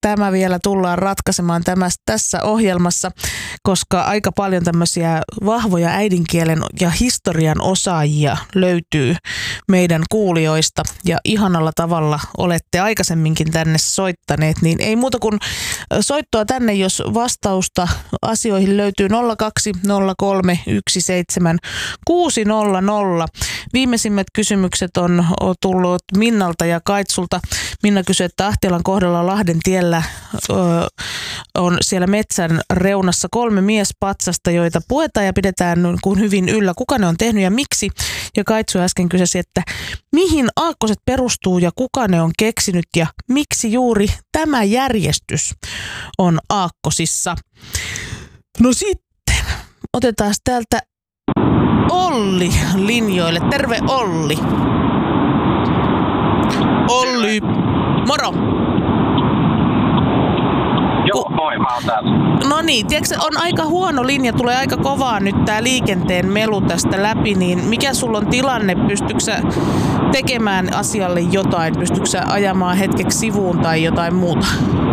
tämä vielä tullaan ratkaisemaan tässä ohjelmassa, koska aika paljon tämmöisiä vahvoja äidinkielen ja historian osaajia löytyy meidän kuulijoista ja ihanalla tavalla olette aikaisemminkin tänne soittaneet, niin ei muuta kuin soittoa tänne, jos vastausta asioihin löytyy 020317600. Viimeisimmät kysymykset on tullut Minnalta ja Kaitsulta. Minna kysyi, että Ahtialan kohdalla Lahden tiellä on siellä metsän reunassa 3 miespatsasta, joita puetaan ja pidetään kuin hyvin yllä. Kuka ne on tehnyt ja miksi? Ja Kaitsu äsken kysysi, että mihin aakkoset perustuu ja kuka ne on keksinyt ja miksi juuri tämä järjestys on aakkosissa. No sitten otetaan täältä Olli linjoille. Terve Olli. Olli, moro. Joo, moi, mä oon täällä. No niin, tiedätkö, on aika huono linja, tulee aika kovaa nyt tää liikenteen melu tästä läpi, niin mikä sulla on tilanne? Pystytkö sä tekemään asialle jotain? Pystytkö sä ajamaan hetkeksi sivuun tai jotain muuta?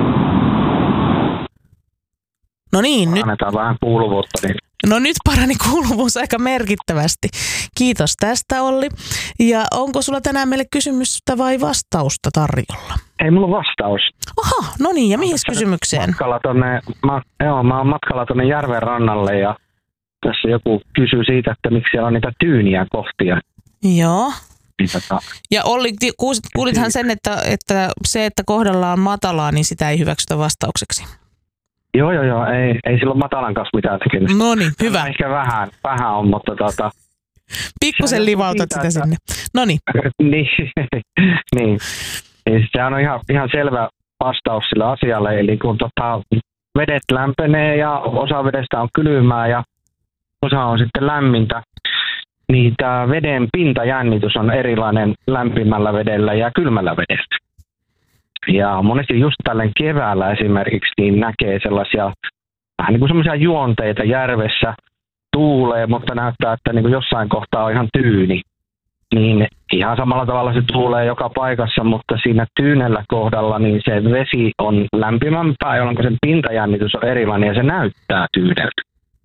No niin, nyt. Annetaan vähän kuuluvuutta. Niin. No nyt parani kuuluvuus aika merkittävästi. Kiitos tästä, Olli. Ja onko sulla tänään meille kysymystä vai vastausta tarjolla? Ei mulla vastaus. Aha, no niin, ja mihin kysymykseen? Mä oon matkalla tonne järven rannalle ja tässä joku kysyy siitä, että miksi siellä on niitä tyyniä kohtia. Joo. Ja Olli, kuulithan sen, että se, että kohdalla on matalaa, niin sitä ei hyväksytä vastaukseksi. Joo, ei silloin matalan kanssa mitään tekemistä. No niin, hyvä. Ehkä vähän on, mutta pikkusen livautat sitä sinne. No niin. niin. Sehän on ihan selvä vastaus sille asialle, eli kun vedet lämpenee ja osa vedestä on kylmää ja osa on sitten lämmintä, niin tämä veden pintajännitys on erilainen lämpimällä vedellä ja kylmällä vedellä. Ja monesti just tälleen keväällä esimerkiksi niin näkee sellaisia vähän niin kuin semmoisia juonteita järvessä, tuulee, mutta näyttää, että niin kuin jossain kohtaa on ihan tyyni. Niin ihan samalla tavalla se tuulee joka paikassa, mutta siinä tyynellä kohdalla niin se vesi on lämpimämpää, jolloin sen pintajännitys on erilainen ja se näyttää tyyneltä.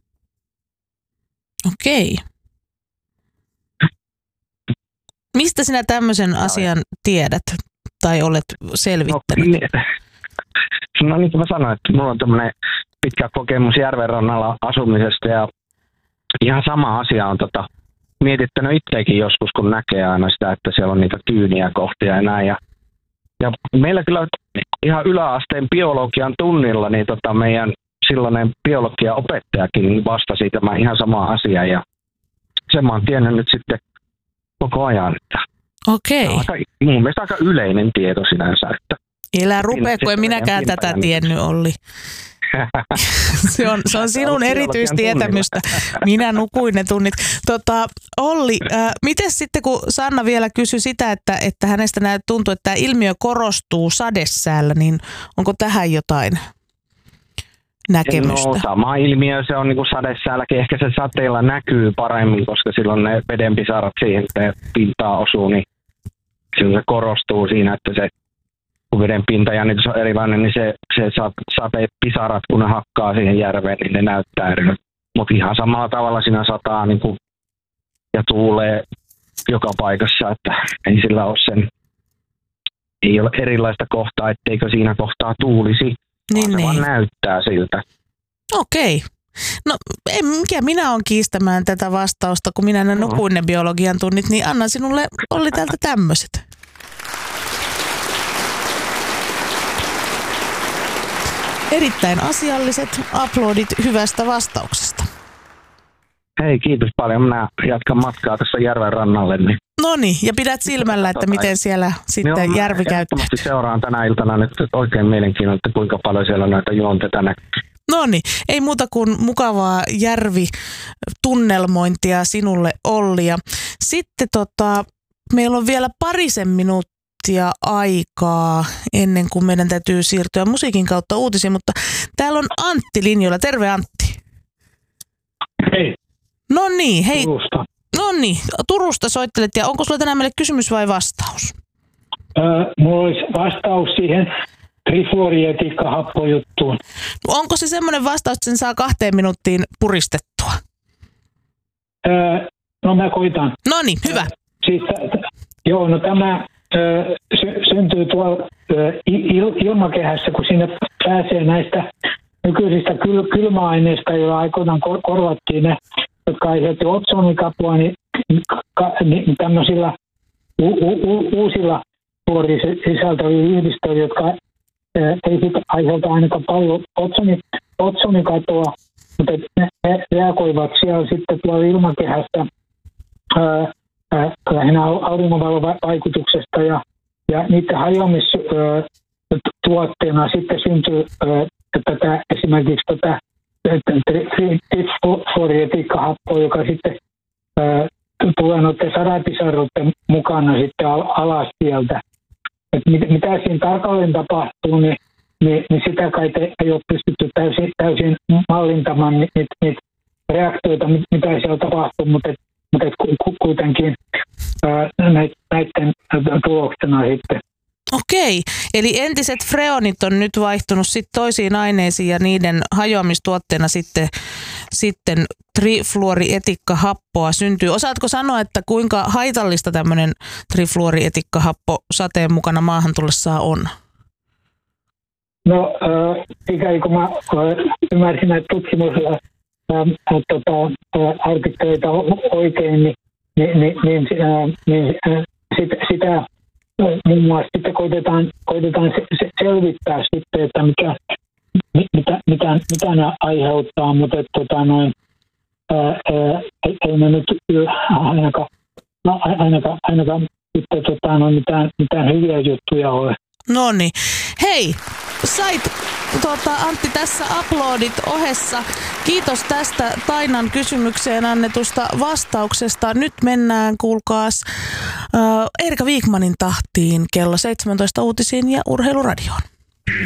Okei. Mistä sinä tämmöisen asian tiedät tai olet selvittänyt? No niin kuin mä sanoin, että mulla on tämmöinen pitkä kokemus järvenrannalla asumisesta ja ihan sama asia on mietittänyt itsekin joskus, kun näkee aina sitä, että siellä on niitä tyyniä kohtia ja näin. Ja meillä kyllä ihan yläasteen biologian tunnilla niin meidän silloinen biologian opettajakin vastasi tämä ihan sama asia ja sen mä oon tiennyt nyt sitten koko ajan. Okei. Mun mielestä aika yleinen tieto sinänsä. Että elä rupea, kun en minäkään tätä tiennyt, Olli. Se on sinun erityistietämystä. Minä nukuin ne tunnit. Olli, miten sitten kun Sanna vielä kysyi sitä, että hänestä tuntuu, että tämä ilmiö korostuu sadesäällä, niin onko tähän jotain näkemystä? No sama ilmiö se on niin kuin sadesäälläkin. Ehkä se sateella näkyy paremmin, koska silloin ne vedenpisarat siihen pintaan osuu, niin silloin se korostuu siinä, että se kun veden pintajännitys on erilainen, niin se satepisarat, kun ne hakkaa siihen järveen, niin ne näyttää erilainen. Mutta ihan samalla tavalla siinä sataa niin kuin, ja tuulee joka paikassa, että ei sillä ole ei ole erilaista kohtaa, etteikö siinä kohtaa tuulisi, vaan näyttää siltä. Okei. No mikä minä olen kiistämään tätä vastausta, kun minä nukuin ne biologian tunnit, niin annan sinulle, Olli, täältä tämmöiset. Erittäin asialliset aplodit hyvästä vastauksesta. Hei, kiitos paljon. Minä jatkan matkaa tässä järven rannalle. Niin. Noniin, ja pidät silmällä, että miten siellä sitten järvi käyttää. Seuraan tänä iltana nyt oikein mielenkiinnolla, että kuinka paljon siellä näitä juonteita näkyy. Noniin, ei muuta kuin mukavaa järvitunnelmointia sinulle, Olli. Ja sitten meillä on vielä parisen minuuttia aikaa ennen kuin meidän täytyy siirtyä musiikin kautta uutisiin, mutta täällä on Antti linjoilla. Terve, Antti. Hei. No niin, hei. Turusta. No niin, Turusta soittelet ja onko sulla tänään meille kysymys vai vastaus? Mulla olisi vastaus siihen trifluorietiikkahappo-juttuun. Onko se semmoinen vastaus, että sen saa 2 minuuttiin puristettua? No mä koitan. No niin, hyvä. Siis, no tämä syntyy tuolla ilmakehässä, kun sinne pääsee näistä nykyisistä kylmäaineista, joilla aikoinaan korvattiin ne, jotka aiheutti otsonikapua, niin tämmöisillä uusilla fluorisisältävillä yhdistöillä, jotka ei sitten aiheuta ainakaan paljon otsonikatoa, mutta ne reagoivat siellä sitten tuolla ilmakehässä lähinnä auringonvalovaikutuksesta ja niiden hajoamistuotteena sitten syntyy esimerkiksi tätä trifluorietiikkahappoa, joka sitten tulee noiden sarapisarroiden mukana sitten alas sieltä. Et mitä siinä tarkalleen tapahtuu, niin sitä kai ei ole pystytty täysin mallintamaan niitä reaktioita, mitä siellä tapahtuu, mutta kuitenkin näiden tuloksena sitten. Okei, eli entiset freonit on nyt vaihtunut sitten toisiin aineisiin ja niiden hajoamistuotteena sitten trifluorietikkahappoa syntyy. Osaatko sanoa, että kuinka haitallista tämmöinen trifluorietikkahappo sateen mukana maahan tullessaan on? No, ikään kuin mä ymmärsin näitä tutkimusartikkeleita oikein, niin sitä muun muassa sitten koitetaan selvittää sitten, että mitä ne aiheuttaa, mutta ei ne nyt ainakaan mitään hyviä juttuja ole. Noniin. Hei, sait Antti tässä uploadit ohessa. Kiitos tästä Tainan kysymykseen annetusta vastauksesta. Nyt mennään, kuulkaas, Erika Wikmanin tahtiin kello 17 uutisiin ja Urheiluradioon.